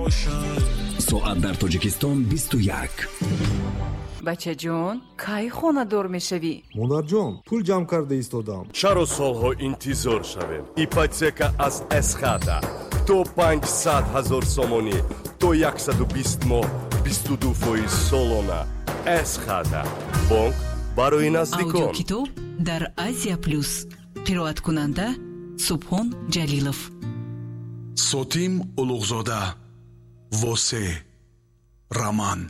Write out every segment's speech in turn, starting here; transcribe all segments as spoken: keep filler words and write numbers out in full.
соат дар тоҷикистон бисту як. бачаҷон кай хонадор мешавӣ? монарҷон, пул ҷамъ карда истодам. чаро солҳо интизор шавем? ипотека аз эсхата то панҷсад ҳазор сомонӣ то яксаду бист моҳ бисту ду фоиз солона. эсхата бонк барои наздикон. аудиокитоб дар азия плюс. қироаткунанда субҳон ҷалилов. сотим улуғзода. восе раман.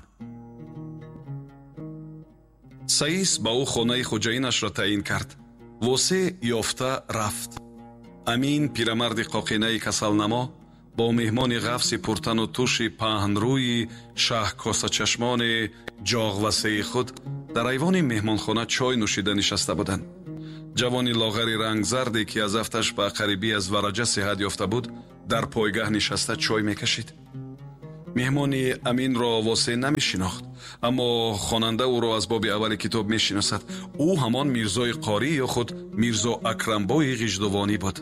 саис ба ӯ хонаи хуҷаинашро таъин кард. восе ёфта рафт. амин пирамарди қоқинаи касалнамо бо меҳмони ғафси пуртану туши паҳнрӯи шаҳкосачашмони ҷоғвасеи худ дар айвони меҳмонхона чой нӯшида нишаста буданд. ҷавони лоғари рангзарде ки аз афташ ба қарибӣ аз вараҷа сеҳат ёфта буд дар пойгаҳ нишаста чой мекашид. меҳмони аминро восе намешинохт, аммо хонанда ӯро аз боби аввали китоб мешиносад. ӯ ҳамон мирзои қорӣ ё худ мирзо акрамбои ғиҷдувонӣ буд.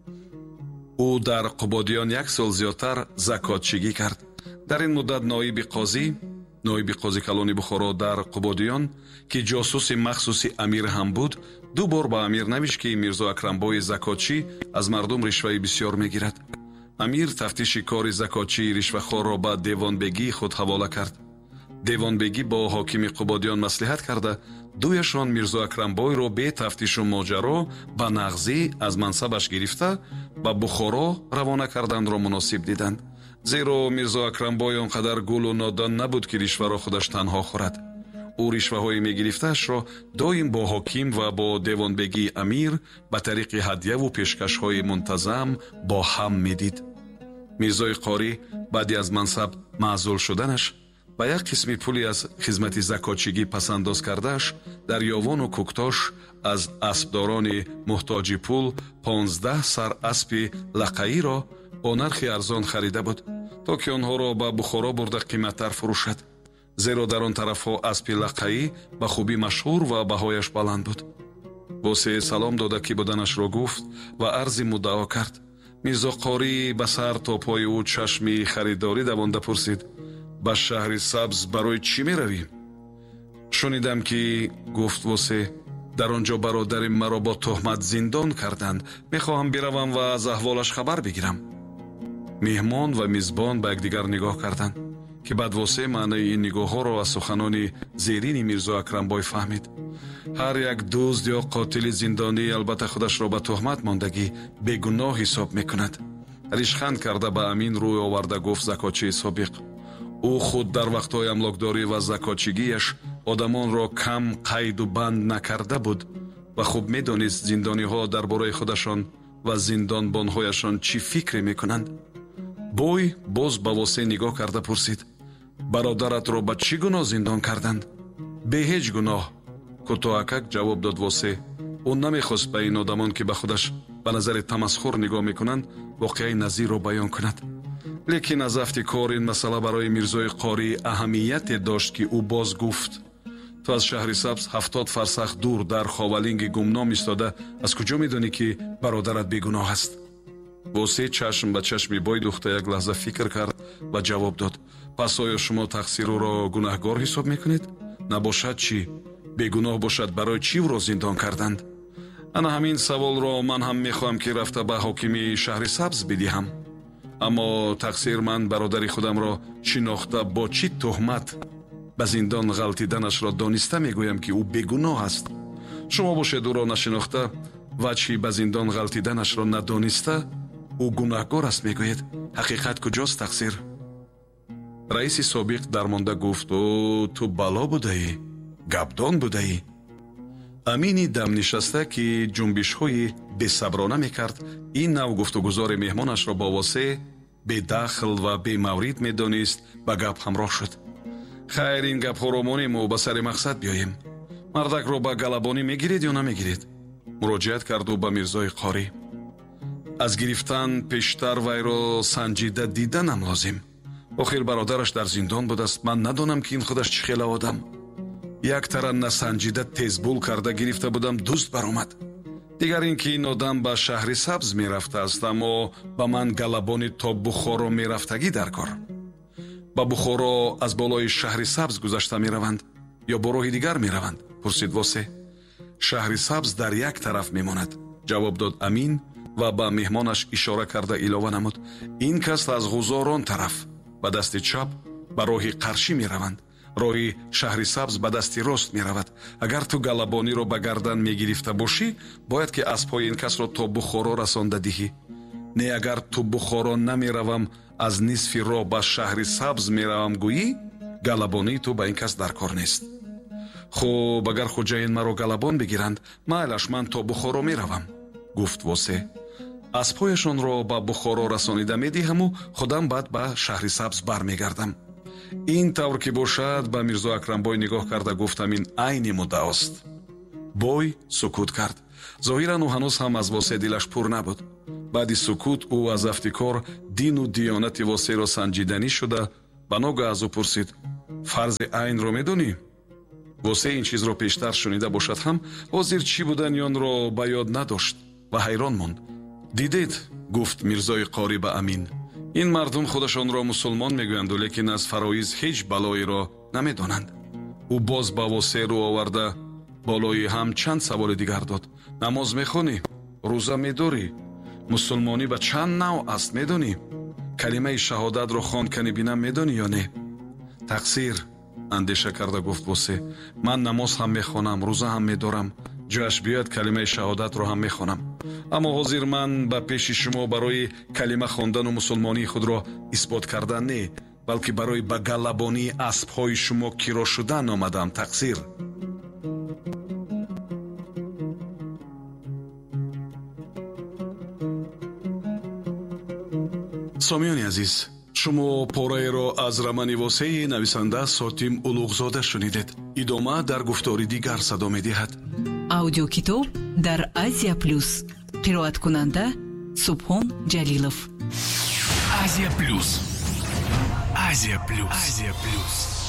ӯ дар қубодиён як сол зиёдтар закотчигӣ кард. дар ин муддат ноиби қозӣ ноиби қозӣ калони Бухоро дар Қубодиён ки ҷосуси махсуси амир ҳам буд, ду бор ба амир навишт ки мирзо Акрамбои закотчӣ аз мардум ришваи бисёр мегирад. амир тафтиши кори закотчии ришвахорро ба девонбегии худ ҳавола кард. девонбегӣ бо ҳокими Қубодиён маслиҳат карда, дуяшон мирзо Акрамбойро бе тафтишу моҷаро ба нағзӣ аз мансабаш гирифта ба Бухоро равона карданро муносиб диданд. зеро мирзо Акрамбой он қадар гулу нодон набуд ки ришваро худаш танҳо хӯрад. ӯ ришваҳои мегирифтаашро доим бо ҳоким ва бо девонбегии амир ба тариқи ҳадяву пешкашҳои мунтазам бо ҳам медид. мирзои қорӣ баъди аз мансаб маъзул шуданаш ба як қисми пули аз хизмати закотчигӣ пасандоз кардааш дар ёвону куктош аз аспдорони муҳтоҷи пул понздаҳ сар аспи лақаиро бо нархи арзон харида буд, то ки онҳоро ба Бухоро бурда қиматтар фурӯшад. зеро дар он тарафҳо аспи лақаӣ ба хубӣ машҳур ва баҳояш баланд буд. восе салом дода ки буданашро гуфт ва арзи муддао кард. мирзо Қорӣ ба сар то пои ӯ чашми харидорӣ давонда пурсид: ба шаҳри сабз барои чӣ меравӣ? шунидам ки, гуфт восе, дар он ҷо бародари маро бо тӯҳмат зиндон карданд. мехоҳам биравам ва аз аҳволаш хабар бигирам. меҳмон ва мизбон ба якдигар нигоҳ карданд ки баъд восе маънаи ин нигоҳҳоро аз суханони зерини мирзо Акрамбой фаҳмид. ҳар як дӯзд ё қотили зиндонӣ албатта худашро ба тӯҳмат мондагӣ бегуноҳ ҳисоб мекунад. ришханд карда ба амин рӯй оварда гуфт закотчии собиқ: ӯ худ дар вақтҳои амлокдорӣ ва закотчигиаш одамонро кам қайду банд накарда буд ва хуб медонист зиндониҳо дар бораи худашон ва зиндонбонҳояшон чӣ фикре мекунанд. бой боз ба восе нигоҳ карда пурсид: бародаратро ба чӣ гуноҳ зиндон карданд? бе ҳеҷ гуноҳ, кӯтоҳакак ҷавоб дод восе. ӯ намехост ба ин одамон ки ба худаш ба назари тамасхур нигоҳ мекунанд воқеаи назирро баён кунад. лекин аз афти кор ин масъала барои мирзои Қорӣ аҳамияте дошт ки ӯ боз гуфт: ту аз шаҳри сабз ҳафтод фарсах дур дар ховалинги гумном истода аз куҷо медонӣ ки бародарат бегуноҳ аст? восе чашм ба чашми бой духта як лаҳза фикр кард ва ҷавоб дод: пас оё шумо тақсир ӯро гунаҳгор ҳисоб мекунед? набошад чӣ? бегуноҳ бошад, барои чӣ ӯро зиндон карданд? ана ҳамин саволро ман ҳам мехоҳам ки рафта ба ҳокими шаҳри сабз бидиҳам. аммо тақсир ман бародари худамро шинохта бо чӣ тӯҳмат ба зиндон ғалтиданашро дониста мегӯям ки ӯ бегуноҳ аст. шумо бошед ӯро нашинохта ваҷҳи ба зиндон ғалтиданашро надониста ӯ гунаҳгор аст мегӯед. ҳақиқат куҷост тақсир? раиси собиқ дармонда гуфт: ӯ ту бало будаӣ, гапдон будаӣ. амини дамнишаста ки ҷунбишҳои бесаброна мекард, ин нав гуфтугузори меҳмонашро бо восе бедахл ва бемаврид медонист, ба гап ҳамроҳ шуд. хайр, ин гапҳоро монему ба сари мақсад биёем. мардакро ба галабонӣ мегиред ё намегиред? муроҷиат карду ба мирзои Қорӣ. аз гирифтан пештар вайро санҷида диданам лозим. охир бародараш дар зиндон будааст. ман надонам ки ин худаш чӣ хела одам. як тара насанҷида тезбул карда гирифта будам, дӯст баромад. дигар ин ки ин одам ба шаҳри сабз мерафтааст, аммо ба ман галабони то Бухоро мерафтагӣ дар кор. ба бухоро аз болои шаҳри сабз гузашта мераванд ё бо роҳи дигар мераванд? пурсид восе. шаҳри сабз дар як тараф мемонад, ҷавоб дод Амин ва ба меҳмонаш ишора карда илова намуд. ин кас аз ғузор он тараф ба дасти чап ба роҳи қаршӣ мераванд, роҳи шаҳри сабз ба дасти рост меравад. агар ту галабониро ба гардан мегирифта бошӣ, бояд ки аспҳои ин касро то бухоро расонда диҳӣ. не агар ту бухоро намеравам аз нисфи роҳ ба шаҳри сабз меравам гӯӣ, галабонии ту ба ин кас дар кор нест. хуб, агар хуҷаин маро галабон бигиранд, майлаш, ман то бухоро меравам, гуфт восе. аспҳояшонро ба бухоро расонида медиҳаму худам баъд ба шаҳри сабз бармегардам. ин тавр ки бошад, ба мирзо Акрамбой нигоҳ карда гуфтам, ин айни муддаост. бой сукут кард. зоҳиран ӯ ҳанӯз ҳам аз восе дилаш пур набуд. баъди сукут ӯ аз афтикор дину диёнати восеро санҷиданӣ шуда ба ногаҳ аз ӯ пурсид: фарзи айнро медонӣ? восе ин чизро пештар шунида бошад ҳам ҳозир чӣ будани онро ба ёд надошт ва ҳайрон монд. дидед, гуфт мирзои қори ба Амин, ин мардум худашонро мусулмон мегӯянду, лекин аз фароиз ҳеҷ балоеро намедонанд. ӯ боз ба восе рӯ оварда болои ҳам чанд саволи дигар дод. намоз мехонӣ? рӯза медорӣ? мусулмонӣ ба чанд нав аст медонӣ? калимаи шаҳодатро хондкани бинам медонӣ ё не? тақсир, андеша карда гуфт восе, ман намоз ҳам мехонам, рӯза ҳам медорам, ҷояш биёяд калимаи шаҳодатро ҳам мехонам. аммо ҳозир ман ба пеши шумо барои калима хондану мусулмонии худро исбот кардан не, балки барои ба галабонии аспҳои шумо киро шудан омадам. тақсир. сомиёни азиз, шумо пораеро аз рамани восеи нависанда Сотим Улуғзода шунидед. идома дар гуфтори дигар садо медиҳад. аудиокитоб дар Азия Плюс. қироаткунанда Субҳон Ҷалилов. Азия Плюс. Азия Плюс. Азия Плюс.